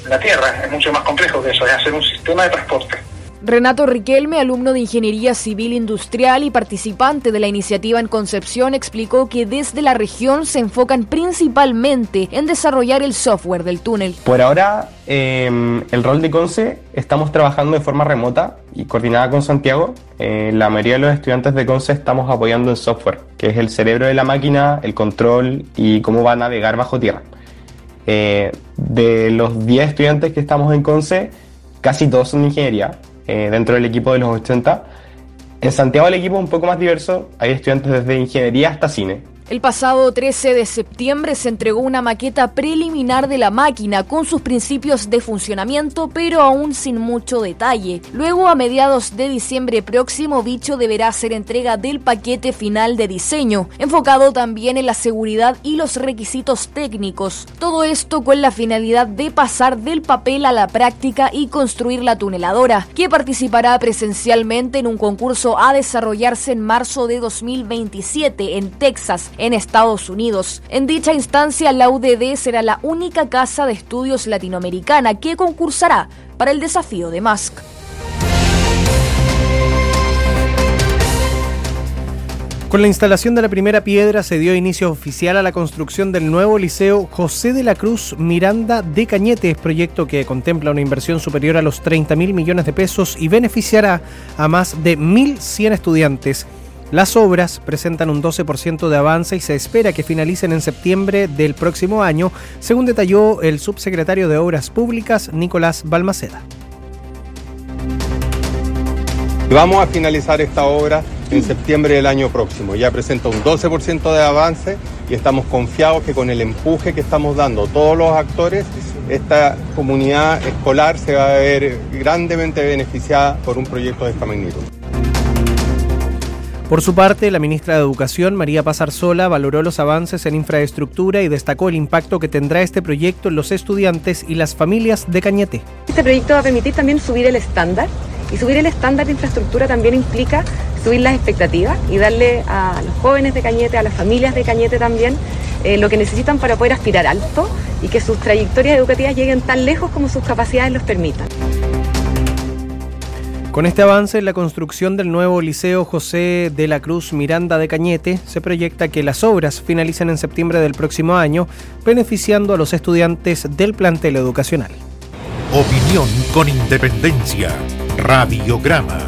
la tierra, es mucho más complejo que eso, es hacer un sistema de transporte. Renato Riquelme, alumno de Ingeniería Civil Industrial y participante de la iniciativa en Concepción, explicó que desde la región se enfocan principalmente en desarrollar el software del túnel. Por ahora, el rol de Conce estamos trabajando de forma remota y coordinada con Santiago. La mayoría de los estudiantes de Conce estamos apoyando el software, que es el cerebro de la máquina, el control y cómo va a navegar bajo tierra. De los 10 estudiantes que estamos en Conce, casi todos son de ingeniería. Dentro del equipo de los 80. En Santiago el equipo es un poco más diverso, hay estudiantes desde ingeniería hasta cine. El pasado 13 de septiembre se entregó una maqueta preliminar de la máquina con sus principios de funcionamiento, pero aún sin mucho detalle. Luego, a mediados de diciembre próximo, Bicho deberá hacer entrega del paquete final de diseño, enfocado también en la seguridad y los requisitos técnicos. Todo esto con la finalidad de pasar del papel a la práctica y construir la tuneladora, que participará presencialmente en un concurso a desarrollarse en marzo de 2027 en Texas, en Estados Unidos. En dicha instancia, la UDD será la única casa de estudios latinoamericana que concursará para el desafío de Musk. Con la instalación de la primera piedra se dio inicio oficial a la construcción del nuevo Liceo José de la Cruz Miranda de Cañete, proyecto que contempla una inversión superior a los 30.000 millones de pesos y beneficiará a más de 1.100 estudiantes. Las obras presentan un 12% de avance y se espera que finalicen en septiembre del próximo año, según detalló el subsecretario de Obras Públicas, Nicolás Balmaceda. Vamos a finalizar esta obra en septiembre del año próximo. Ya presenta un 12% de avance y estamos confiados que con el empuje que estamos dando todos los actores, esta comunidad escolar se va a ver grandemente beneficiada por un proyecto de esta magnitud. Por su parte, la ministra de Educación, María Paz Arzola, valoró los avances en infraestructura y destacó el impacto que tendrá este proyecto en los estudiantes y las familias de Cañete. Este proyecto va a permitir también subir el estándar, y subir el estándar de infraestructura también implica subir las expectativas y darle a los jóvenes de Cañete, a las familias de Cañete también, lo que necesitan para poder aspirar alto y que sus trayectorias educativas lleguen tan lejos como sus capacidades los permitan. Con este avance en la construcción del nuevo Liceo José de la Cruz Miranda de Cañete, se proyecta que las obras finalicen en septiembre del próximo año, beneficiando a los estudiantes del plantel educacional. Opinión con independencia. Radiograma.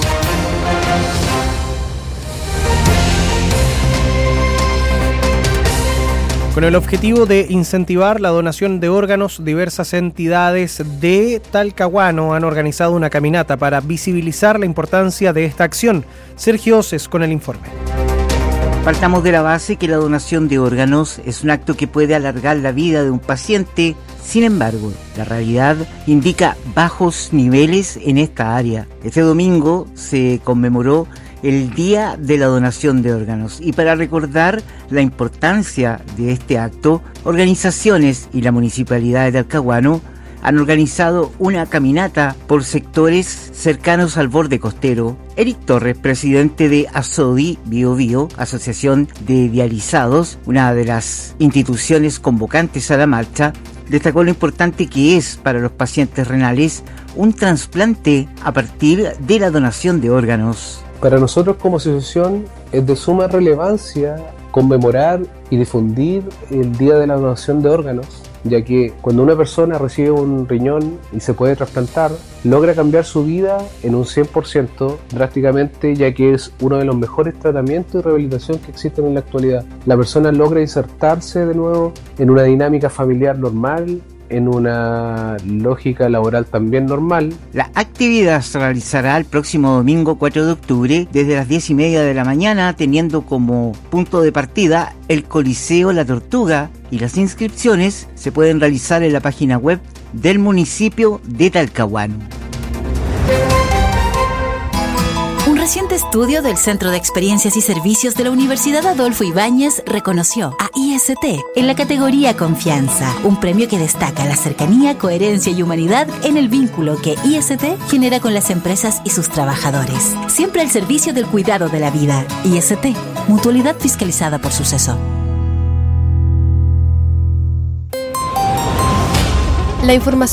Con el objetivo de incentivar la donación de órganos, diversas entidades de Talcahuano han organizado una caminata para visibilizar la importancia de esta acción. Sergio Oces con el informe. Partamos de la base que la donación de órganos es un acto que puede alargar la vida de un paciente. Sin embargo, la realidad indica bajos niveles en esta área. Este domingo se conmemoró el Día de la Donación de Órganos y para recordar la importancia de este acto, organizaciones y la Municipalidad de Talcahuano han organizado una caminata por sectores cercanos al borde costero. Eric Torres, presidente de ASODI Bio Bio, Asociación de Dializados, una de las instituciones convocantes a la marcha, destacó lo importante que es para los pacientes renales un trasplante a partir de la donación de órganos. Para nosotros como asociación es de suma relevancia conmemorar y difundir el Día de la Donación de Órganos, ya que cuando una persona recibe un riñón y se puede trasplantar, logra cambiar su vida en un 100% drásticamente, ya que es uno de los mejores tratamientos y rehabilitación que existen en la actualidad. La persona logra insertarse de nuevo en una dinámica familiar normal, en una lógica laboral también normal. La actividad se realizará el próximo domingo 4 de octubre desde las 10:30 de la mañana, teniendo como punto de partida el Coliseo La Tortuga, y las inscripciones se pueden realizar en la página web del municipio de Talcahuano. Un reciente estudio del Centro de Experiencias y Servicios de la Universidad Adolfo Ibáñez reconoció a IST en la categoría Confianza, un premio que destaca la cercanía, coherencia y humanidad en el vínculo que IST genera con las empresas y sus trabajadores, siempre al servicio del cuidado de la vida. IST, mutualidad fiscalizada por Suceso. La información